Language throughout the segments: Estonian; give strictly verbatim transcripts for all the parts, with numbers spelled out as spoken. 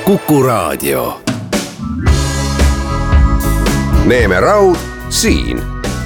Kuku Raadio. Neeme Raud siin.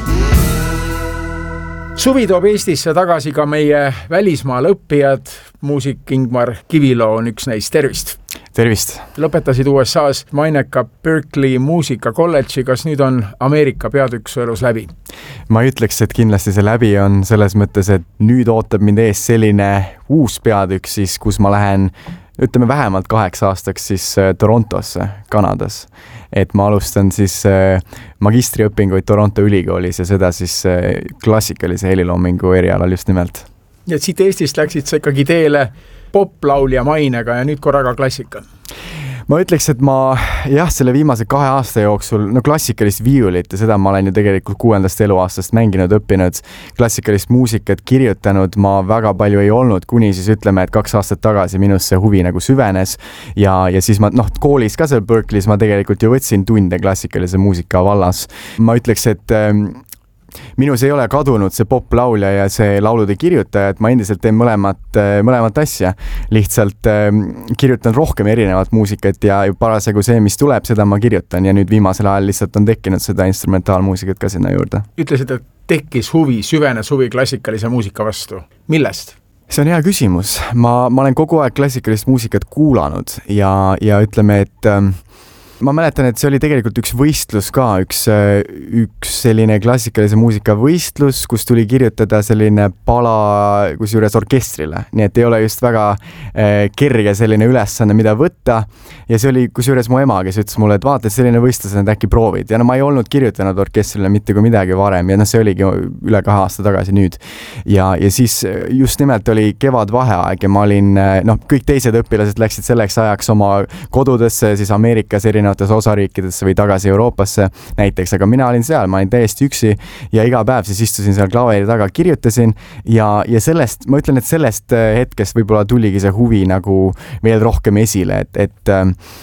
Suvi toob Eestisse tagasi ka meie välismaal õppijad. Muusik Ingmar Kiviloo on üks neist. Tervist! Tervist! Lõpetasid U S A-s maineka Berkeley muusikakolledži. Kas nüüd on Ameerika peatükk su elus läbi? Ma ütleks, et kindlasti see läbi on selles mõttes, et nüüd ootab mind ees selline uus peatükk, siis, kus ma lähen, ütleme vähemalt kaheks aastaks siis Torontosse, Kanadas. Et ma alustan siis magistriõpinguid Toronto ülikoolis ja seda siis klassikalise heliloomingu erialal just nimelt. Ja siit Eestist läksid sa ikkagi teele poplaulja mainega ja nüüd korraga klassika. Ma ütleks, et ma jah, selle viimase kahe aasta jooksul, no klassikalist viiulit ja seda ma olen ju tegelikult kuuendast eluaastast mänginud, õppinud, klassikalist muusikat kirjutanud, ma väga palju ei olnud, kuni siis ütleme, et kaks aastat tagasi minus see huvi nagu süvenes ja, ja siis ma, noh, koolis ka seal Berkeley's ma tegelikult ju võtsin tunde klassikalise muusika vallas. Ma ütleks, et minus ei ole kadunud see poplaulja ja see laulude kirjutaja, et ma endiselt teen mõlemat, mõlemat asja. Lihtsalt kirjutan rohkem erinevat muusikat ja parasjagu see, mis tuleb, seda ma kirjutan ja nüüd viimasel ajal lihtsalt on tekkinud seda instrumentaalmuusikat ka sinna juurde. Ütlesid, et tekkis huvi, süvenes huvi klassikalise muusika vastu. Millest? See on hea küsimus. Ma, ma olen kogu aeg klassikalist muusikat kuulanud ja, ja ütleme, et ma mäletan, et see oli tegelikult üks võistlus ka, üks, üks selline klassikalise muusika võistlus, kus tuli kirjutada selline pala kusjuures orkestrile. Nii et ei ole just väga eh, kerge selline ülesanne, mida võtta. Ja see oli kusjuures mu ema, kes ütles mulle, et vaata, et selline võistlus on, et äkki proovid. Ja no ma ei olnud kirjutanud orkestrile mitte kui midagi varem ja no see oligi üle kahe aasta tagasi nüüd. Ja, ja siis just nimelt oli kevad vaheaeg ja ma olin, noh, kõik teised õpilased läksid selleks ajaks oma kodudesse, siis Ameerikas erinevad osariikidesse või tagasi Euroopasse näiteks, aga mina olin seal, ma olin täiesti üksi ja iga päev siis istusin seal klaveri taga, kirjutasin ja, ja sellest, ma ütlen, et sellest hetkest võib-olla tuligi see huvi nagu veel rohkem esile, et, et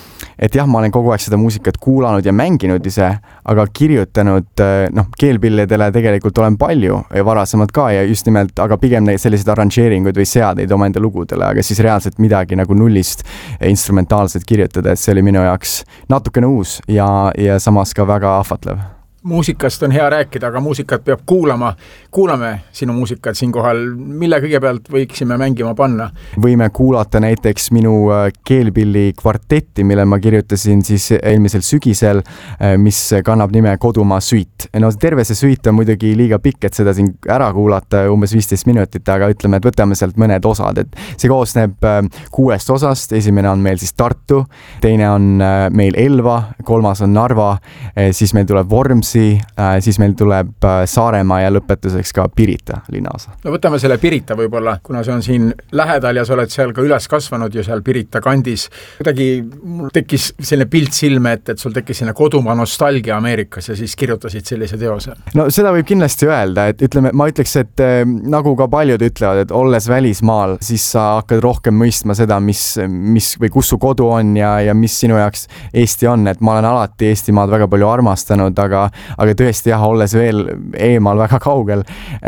et jah, ma olen kogu aeg seda muusikat kuulanud ja mänginud ise, aga kirjutanud noh, keelpilledele tegelikult olen palju ja varasemalt ka ja just nimelt, aga pigem sellised arranžeeringuid või seadeid oma enda lugudele, aga siis reaalselt midagi nagu nullist instrumentaalselt kirjutada, et see oli minu jaoks natukene uus ja, ja samas ka väga ahvatlev. Muusikast on hea rääkida, aga muusikat peab kuulama. Kuulame sinu muusikat siinkohal. Mille kõigepealt võiksime mängima panna? Võime kuulata näiteks minu keelpilli kvartetti, mille ma kirjutasin siis eelmisel sügisel, mis kannab nime Kodumaa suit. No terve see suit on muidugi liiga pikk, et seda siin ära kuulata umbes viisteist minutit, aga ütleme, et võtame sealt mõned osad. Et see koosneb kuuest osast. Esimene on meil siis Tartu, teine on meil Elva, kolmas on Narva, siis meil tuleb Vorms, siis meil tuleb Saaremaa ja lõpetuseks ka Pirita linnaosa. No võtame selle Pirita võib-olla, kuna see on siin lähedal ja sa oled seal ka üles kasvanud ju seal Pirita kandis. Kuidagi mul tekkis selline pilt silme, et, et sul tekkis selline kodumaa nostalgia Ameerikas ja siis kirjutasid sellise teose. No seda võib kindlasti öelda, et ütleme, ma ütleks, et nagu ka paljud ütlevad, et olles välismaal, siis sa hakkad rohkem mõistma seda, mis, mis või kus su kodu on ja, ja mis sinu jaoks Eesti on, et ma olen alati Eestimaad väga palju armastanud, aga aga tõesti jah, olles veel eemal väga kaugel,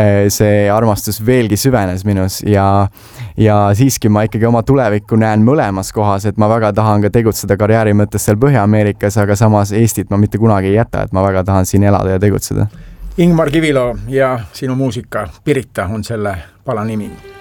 see armastus veelgi süvenes minus ja, ja siiski ma ikkagi oma tulevikku näen mõlemas kohas, et ma väga tahan ka tegutseda karjääri mõttes seal Põhja-Ameerikas, aga samas Eestit ma mitte kunagi ei jäta, et ma väga tahan siin elada ja tegutseda. Ingmar Kiviloo ja sinu muusika Pirita on selle pala nimi.